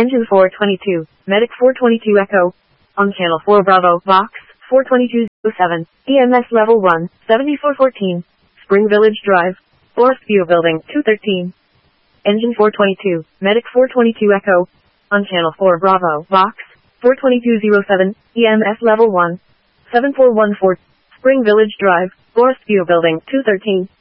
Engine 422, Medic 422 Echo. On Channel 4 Bravo, Vox 42207, EMS Level 1, 7414, Spring Village Drive, Forest View Building 213. Engine 422, Medic 422 Echo. On Channel 4 Bravo, Vox 42207, EMS Level 1, 7414, Spring Village Drive, Forest View Building 213.